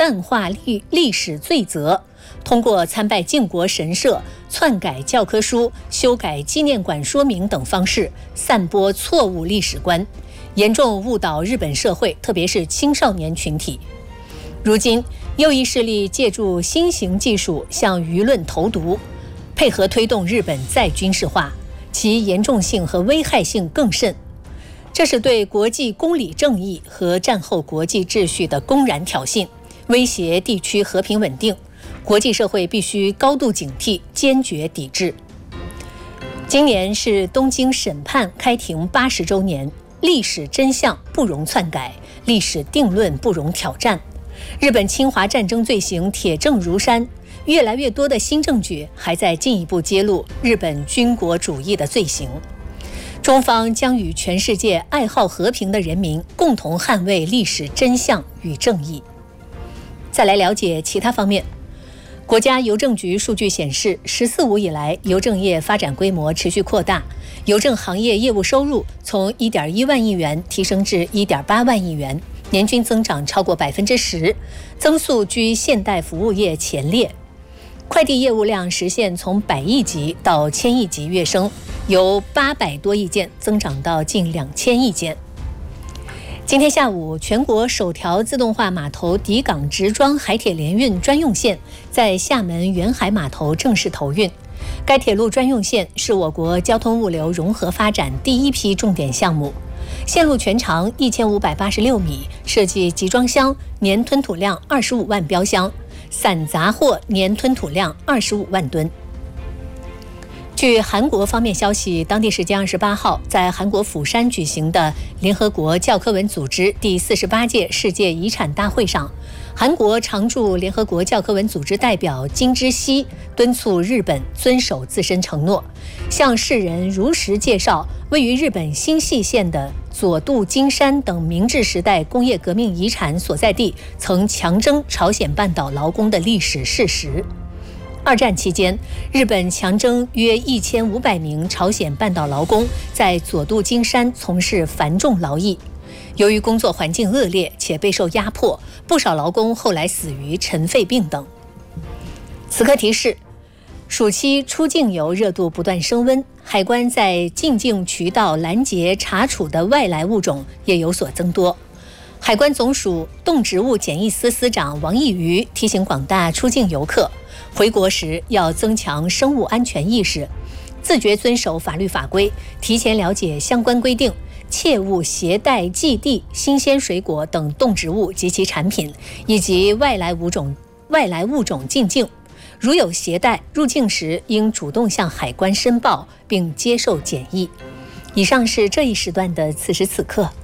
淡化历史罪责，通过参拜靖国神社、篡改教科书、修改纪念馆说明等方式，散播错误历史观，严重误导日本社会，特别是青少年群体。如今，右翼势力借助新型技术向舆论投毒，配合推动日本再军事化，其严重性和危害性更甚。这是对国际公理正义和战后国际秩序的公然挑衅，威胁地区和平稳定。国际社会必须高度警惕，坚决抵制。今年是东京审判开庭80周年，历史真相不容篡改，历史定论不容挑战。日本侵华战争罪行铁证如山，越来越多的新证据还在进一步揭露日本军国主义的罪行。中方将与全世界爱好和平的人民共同捍卫历史真相与正义。再来了解其他方面。国家邮政局数据显示，“14五”以来，邮政业发展规模持续扩大，邮政行业业务收入从1.1万亿元提升至1.8万亿元，年均增长超过10%，增速居现代服务业前列。快递业务量实现从100亿级到1000亿级跃升，由800多亿件增长到近2000亿件。今天下午，全国首条自动化码头抵港直装海铁联运专用线在厦门远海码头正式投运。该铁路专用线是我国交通物流融合发展第一批重点项目，线路全长1586米，设计集装箱年吞吐量25万标箱，散杂货年吞吐量25万吨。据韩国方面消息，当地时间28号，在韩国釜山举行的联合国教科文组织第48届世界遗产大会上，韩国常驻联合国教科文组织代表金之熙敦促日本遵守自身承诺，向世人如实介绍位于日本新舄县的佐渡金山等明治时代工业革命遗产所在地曾强征朝鲜半岛劳工的历史事实。二战期间，日本强征约1500名朝鲜半岛劳工在佐渡金山从事繁重劳役。由于工作环境恶劣且备受压迫，不少劳工后来死于尘肺病等。此刻提示，暑期出境游热度不断升温，海关在进境渠道拦截查处的外来物种也有所增多。海关总署动植物检疫司司长王义瑜提醒广大出境游客，回国时要增强生物安全意识，自觉遵守法律法规，提前了解相关规定，切勿携带寄递、新鲜水果等动植物及其产品，以及外来物种进境。如有携带，入境时应主动向海关申报并接受检疫。以上是这一时段的此时此刻。